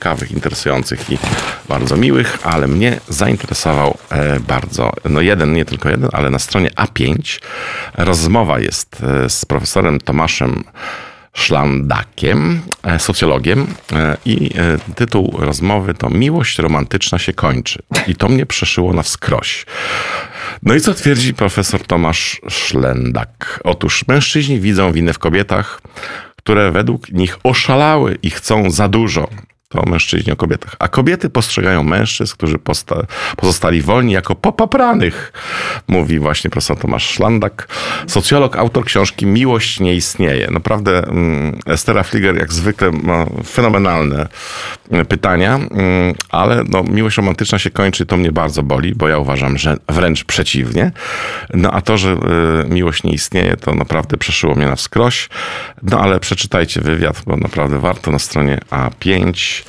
ciekawych, interesujących i bardzo miłych, ale mnie zainteresował bardzo, nie tylko jeden, ale na stronie A5 rozmowa jest z profesorem Tomaszem Szlandakiem, socjologiem, i tytuł rozmowy to Miłość romantyczna się kończy. I to mnie przeszyło na wskroś. No i co twierdzi profesor Tomasz Szlendak? Otóż mężczyźni widzą winę w kobietach, które według nich oszalały i chcą za dużo. To mężczyźni o kobietach. A kobiety postrzegają mężczyzn, którzy pozostali wolni, jako popapranych. Mówi właśnie profesor Tomasz Szlandak, socjolog, autor książki Miłość nie istnieje. Naprawdę Estera Fliger jak zwykle ma fenomenalne pytania, ale miłość romantyczna się kończy, to mnie bardzo boli, bo ja uważam, że wręcz przeciwnie. A to, że miłość nie istnieje, to naprawdę przeszyło mnie na wskroś. Ale przeczytajcie wywiad, bo naprawdę warto, na stronie A5.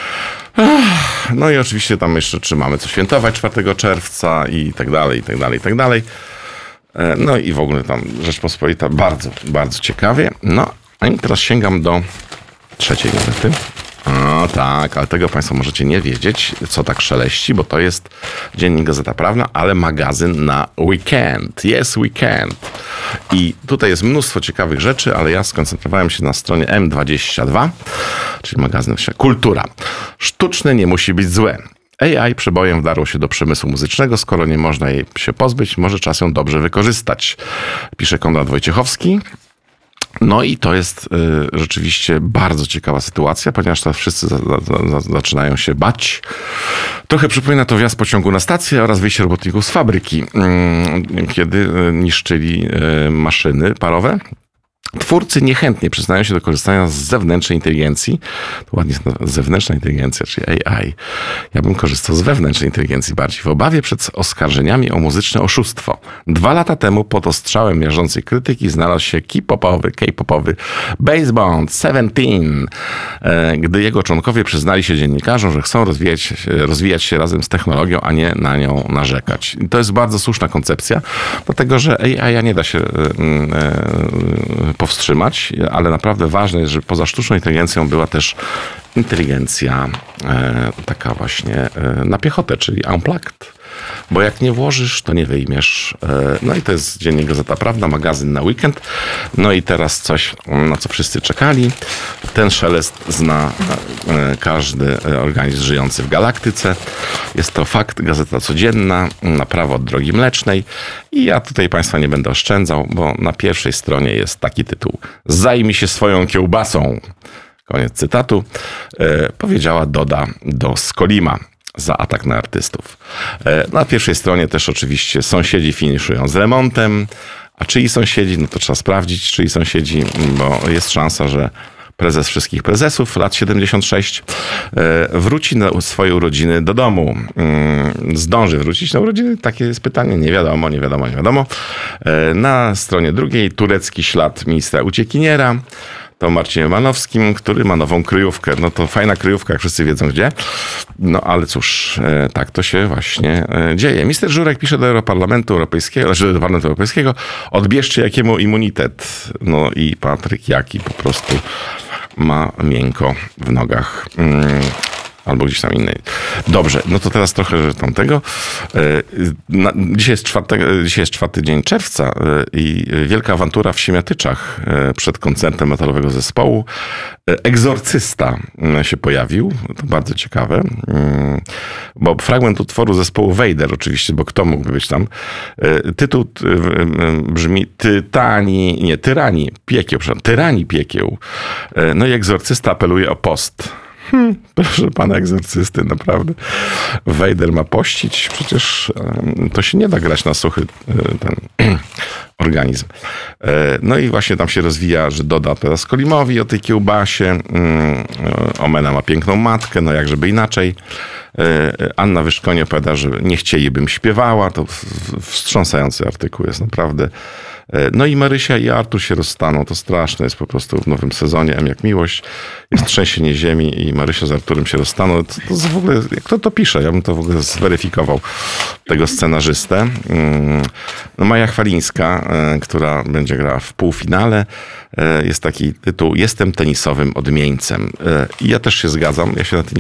No i oczywiście tam jeszcze, czy mamy co świętować 4 czerwca i tak dalej, i tak dalej, i tak dalej. No i w ogóle tam Rzeczpospolita bardzo, bardzo ciekawie. A teraz sięgam do 3 gazety. Tak, ale tego Państwo możecie nie wiedzieć, co tak szeleści, bo to jest dziennik Gazeta Prawna, ale magazyn na weekend. Jest weekend. I tutaj jest mnóstwo ciekawych rzeczy, ale ja skoncentrowałem się na stronie M22, czyli magazyn Kultura. Sztuczne nie musi być złe. AI przebojem wdarło się do przemysłu muzycznego. Skoro nie można jej się pozbyć, może czas ją dobrze wykorzystać. Pisze Konrad Wojciechowski. I to jest rzeczywiście bardzo ciekawa sytuacja, ponieważ teraz wszyscy zaczynają się bać. Trochę przypomina to wjazd pociągu na stację oraz wyjście robotników z fabryki, kiedy niszczyli maszyny parowe. Twórcy niechętnie przyznają się do korzystania z zewnętrznej inteligencji. To ładnie jest zewnętrzna inteligencja, czyli AI. Ja bym korzystał z wewnętrznej inteligencji bardziej. W obawie przed oskarżeniami o muzyczne oszustwo. 2 lata temu pod ostrzałem miażdżącej krytyki znalazł się K-popowy Bassband 17, gdy jego członkowie przyznali się dziennikarzom, że chcą rozwijać się razem z technologią, a nie na nią narzekać. I to jest bardzo słuszna koncepcja, dlatego że AI nie da się powstrzymać, ale naprawdę ważne jest, żeby poza sztuczną inteligencją była też inteligencja taka właśnie na piechotę, czyli unplugged. Bo jak nie włożysz, to nie wyjmiesz. I to jest dziennik Gazeta Prawna, magazyn na weekend. I teraz coś, na co wszyscy czekali. Ten szelest zna każdy organizm żyjący w galaktyce. Jest to fakt, gazeta codzienna, na prawo od drogi mlecznej. I ja tutaj Państwa nie będę oszczędzał, bo na pierwszej stronie jest taki tytuł. Zajmij się swoją kiełbasą. Koniec cytatu. Powiedziała Doda do Skolima za atak na artystów. Na pierwszej stronie też oczywiście sąsiedzi finiszują z remontem. A czyj sąsiedzi? To trzeba sprawdzić, czyj sąsiedzi, bo jest szansa, że prezes wszystkich prezesów, lat 76, wróci na swoje urodziny do domu. Zdąży wrócić na urodziny? Takie jest pytanie. Nie wiadomo. Na stronie drugiej turecki ślad ministra uciekiniera. To Marcinem Manowskim, który ma nową kryjówkę. To fajna kryjówka, jak wszyscy wiedzą gdzie. Ale cóż, tak to się właśnie dzieje. Minister Żurek pisze do Parlamentu Europejskiego, odbierzcie Jakiemu immunitet. I Patryk Jaki po prostu ma miękko w nogach. Albo gdzieś tam innej. Dobrze, to teraz trochę tamtego. Dzisiaj jest 4 dzień czerwca i wielka awantura w Siemiatyczach przed koncertem metalowego zespołu. Egzorcysta się pojawił. To bardzo ciekawe. Bo fragment utworu zespołu Vader oczywiście, bo kto mógłby być tam. Tytuł brzmi Tyranii piekieł. I egzorcysta apeluje o post. Proszę pana egzorcysty, naprawdę. Vader ma pościć, przecież to się nie da grać na suchy ten organizm. I właśnie tam się rozwija, że doda teraz Skolimowi o tej kiełbasie. Omena ma piękną matkę, jakżeby inaczej. Anna Wyszkonie opowiada, że nie chcielibym śpiewała. To wstrząsający artykuł jest naprawdę. I Marysia i Artur się rozstaną. To straszne jest po prostu w nowym sezonie. M jak miłość. Jest trzęsienie ziemi i Marysia z Arturem się rozstaną. To w ogóle, kto to pisze? Ja bym to w ogóle zweryfikował, tego scenarzystę. Maja Chwalińska, która będzie grała w półfinale. Jest taki tytuł Jestem tenisowym odmieńcem. I ja też się zgadzam. Ja się na